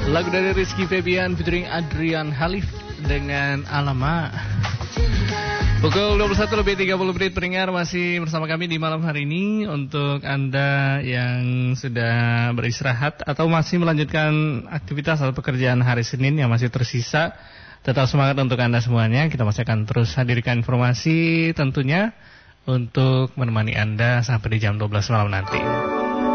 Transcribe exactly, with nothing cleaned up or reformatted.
Lagu dari Rizky Febian featuring Adrian Halif dengan Alamak. Pukul dua puluh satu lebih tiga puluh menit pendengar, masih bersama kami di malam hari ini. Untuk Anda yang sudah beristirahat atau masih melanjutkan aktivitas atau pekerjaan hari Senin yang masih tersisa, tetap semangat untuk Anda semuanya. Kita masih akan terus hadirkan informasi tentunya untuk menemani Anda sampai di jam dua belas malam nanti.